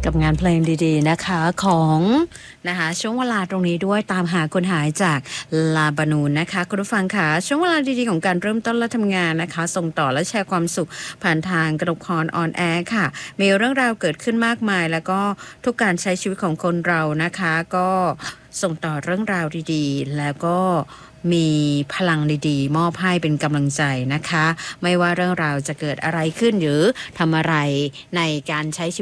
กับงานเพลงดีๆนะคะของนะคะช่วงเวลาตรงนี้ด้วยตามหาคนหายจากลาบานูนนะคะคุณผู้ฟังค่ะช่วงเวลาดีๆของการเริ่มต้นและทำงานนะคะส่งต่อและแชร์ความสุขผ่านทางกระดกพรออนแอร์ค่ะมีเรื่องราวเกิดขึ้นมากมายแล้วก็ทุกการใช้ชีวิตของคนเรานะคะก็ส่งต่อเรื่องราวดีๆแล้วก็มีพลังดีๆมอบให้เป็นกำลังใจนะคะไม่ว่าเรื่องราวจะเกิดอะไรขึ้นหรือทำอะไรในการใช้ชีวิต